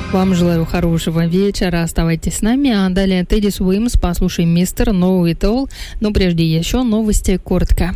Вам желаю хорошего вечера. Оставайтесь с нами. А далее Тедди Уимс. Послушаем «Мистер Know It All». Но прежде еще новости коротко.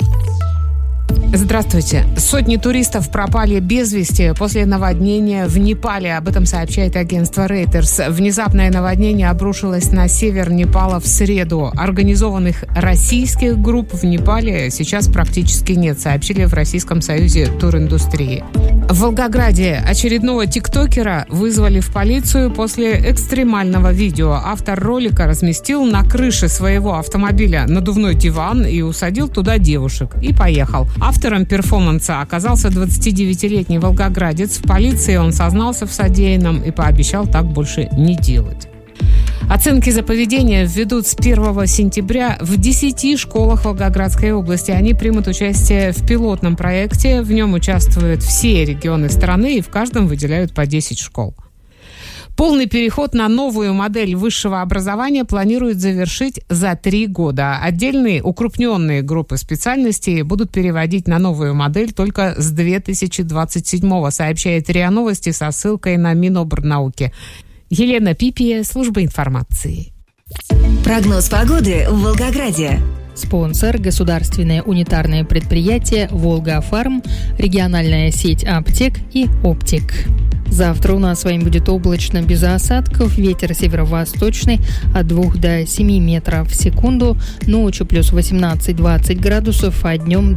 Здравствуйте. Сотни туристов пропали без вести после наводнения в Непале. Об этом сообщает агентство Reuters. Внезапное наводнение обрушилось на север Непала в среду. Организованных российских групп в Непале сейчас практически нет, сообщили в Российском союзе туриндустрии. В Волгограде очередного тиктокера вызвали в полицию после экстремального видео. Автор ролика разместил на крыше своего автомобиля надувной диван и усадил туда девушек. И поехал. Автором перформанса оказался 29-летний волгоградец. В полиции он сознался в содеянном и пообещал так больше не делать. Оценки за поведение введут с 1 сентября в 10 школах Волгоградской области. Они примут участие в пилотном проекте. В нем участвуют все регионы страны и в каждом выделяют по 10 школ. Полный переход на новую модель высшего образования планируют завершить за 3 года. Отдельные укрупненные группы специальностей будут переводить на новую модель только с 2027-го, сообщает РИА Новости со ссылкой на Минобрнауки. Елена Пипия, служба информации. Прогноз погоды в Волгограде. Спонсор – государственное унитарное предприятие «Волга-Фарм», региональная сеть аптек и «Оптик». Завтра у нас с вами будет облачно, без осадков, ветер северо-восточный от 2 до 7 метров в секунду, ночью плюс 18-20 градусов, а днем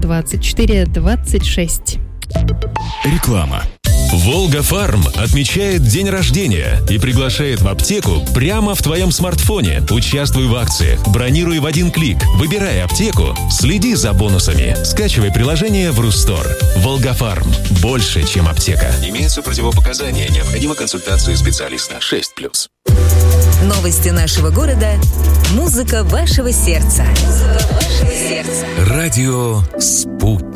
24-26. Реклама. «Волга-Фарм» отмечает день рождения и приглашает в аптеку прямо в твоем смартфоне. Участвуй в акциях, бронируй в один клик, выбирай аптеку, следи за бонусами. Скачивай приложение в Рустор. «Волга-Фарм» – больше, чем аптека. Имеются противопоказания, необходима консультация специалиста. 6+. Новости нашего города. Музыка вашего сердца. Радио «Спутник».